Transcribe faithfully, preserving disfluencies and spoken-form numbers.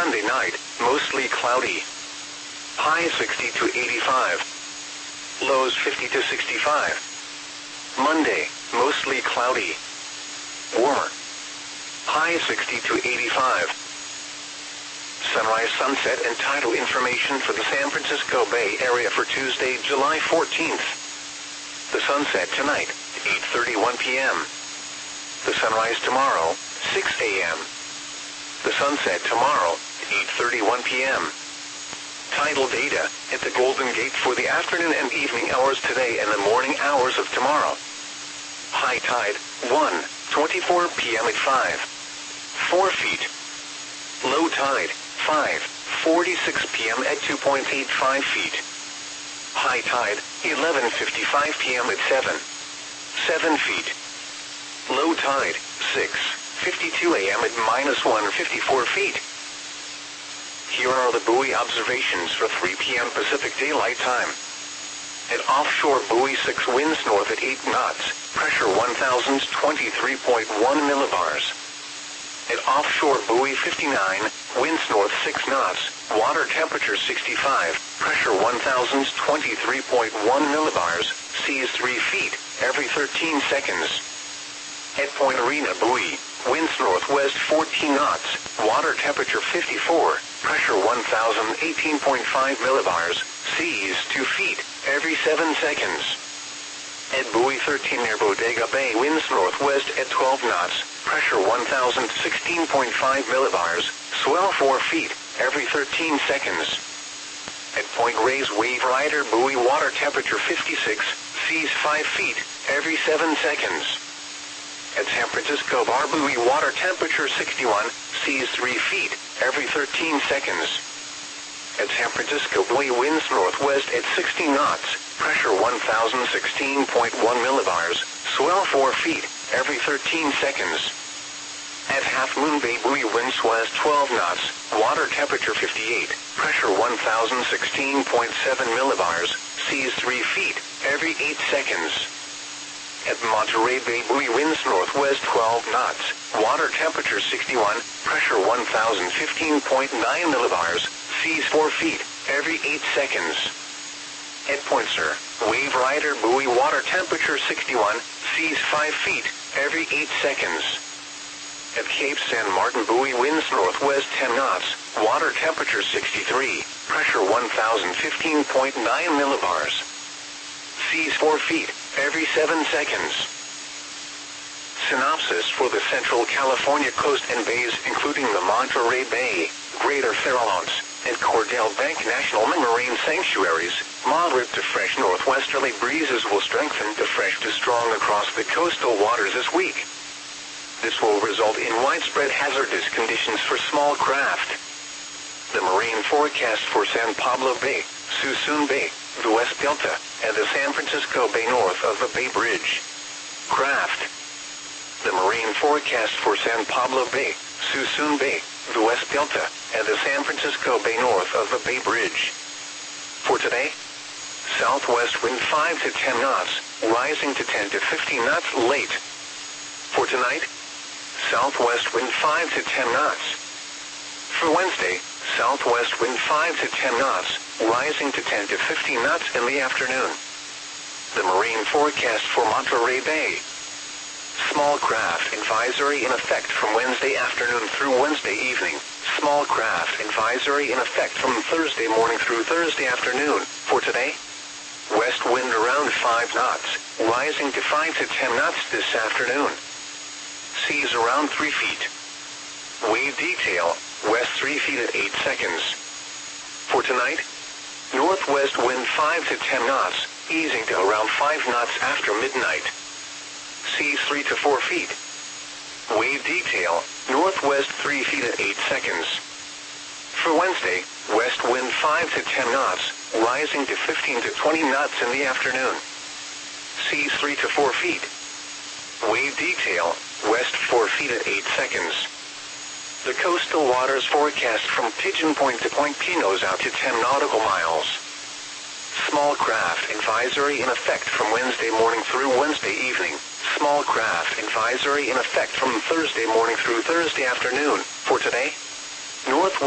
Sunday night, mostly cloudy. High sixty to eighty-five. Lows fifty to sixty-five. Monday, mostly cloudy. Warmer. High sixty to eighty-five. Sunrise, sunset, and tidal information for the San Francisco Bay Area for Tuesday, July fourteenth. The sunset tonight, eight thirty-one p m The sunrise tomorrow, six a m The sunset tomorrow, eight thirty-one p m Tidal data at the Golden Gate for the afternoon and evening hours today and the morning hours of tomorrow. High tide, one twenty-four p m at five four feet. Low tide, five forty-six p m at two point eight five feet. High tide, eleven fifty-five p m at seven seven feet. Low tide, six fifty-two a m at minus one fifty-four feet. Here are the buoy observations for three p m Pacific Daylight Time. At offshore buoy six, winds north at eight knots, pressure one thousand twenty-three point one millibars. At offshore buoy fifty-nine, winds north six knots, water temperature sixty-five, pressure one thousand twenty-three point one millibars, seas three feet, every thirteen seconds. At Point Arena buoy, winds northwest fourteen knots, water temperature fifty-four, pressure one thousand eighteen point five millibars, seas two feet, every seven seconds. At buoy thirteen near Bodega Bay, winds northwest at twelve knots, pressure one thousand sixteen point five millibars, swell four feet, every thirteen seconds. At Point Reyes Wave Rider buoy, water temperature fifty-six, seas five feet, every seven seconds. At San Francisco Bar buoy, water temperature sixty-one, seas three feet, every thirteen seconds. At San Francisco buoy, winds northwest at sixty knots, pressure one thousand sixteen point one millibars, swell four feet, every thirteen seconds. At Half Moon Bay buoy, winds west twelve knots, water temperature fifty-eight, pressure one thousand sixteen point seven millibars, seas three feet, every eight seconds. At Monterey Bay buoy, winds northwest twelve knots, water temperature sixty-one, pressure one thousand fifteen point nine millibars, seas four feet, every eight seconds. At Point Sur, Wave Rider buoy, water temperature sixty-one, seas five feet, every eight seconds. At Cape San Martin buoy, winds northwest ten knots, water temperature sixty-three, pressure one thousand fifteen point nine millibars, seas four feet, every seven seconds. Synopsis for the Central California coast and bays, including the Monterey Bay, Greater Farallones, and Cordell Bank National Marine Sanctuaries. Moderate to fresh northwesterly breezes will strengthen to fresh to strong across the coastal waters this week. This will result in widespread hazardous conditions for small craft. The marine forecast for San Pablo Bay, Suisun Bay, the West Delta, and the San Francisco Bay north of the Bay Bridge. Craft. The marine forecast for San Pablo Bay, Suisun Bay, the West Delta, and the San Francisco Bay north of the Bay Bridge. For today, southwest wind five to ten knots, rising to ten to fifteen knots late. For tonight, southwest wind five to ten knots. For Wednesday, southwest wind five to ten knots, rising to ten to fifteen knots in the afternoon. The marine forecast for Monterey Bay. Small craft advisory in effect from Wednesday afternoon through Wednesday evening. Small craft advisory in effect from Thursday morning through Thursday afternoon. For today, west wind around five knots, rising to five to ten knots this afternoon. Seas around three feet. Wave detail, west three feet at eight seconds. For tonight, northwest wind five to ten knots, easing to around five knots after midnight. Seas three to four feet. Wave detail, northwest three feet at eight seconds. For Wednesday, west wind five to ten knots, rising to fifteen to twenty knots in the afternoon. Seas three to four feet. Wave detail, west four feet at eight seconds. The coastal waters forecast from Pigeon Point to Point Pinos out to ten nautical miles. Small craft advisory in effect from Wednesday morning through Wednesday evening. Small craft advisory in effect from Thursday morning through Thursday afternoon. For today, northwest